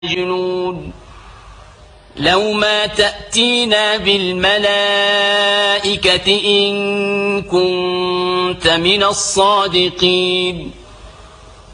جنود لو ما تأتينا بالملائكة إن كنت من الصادقين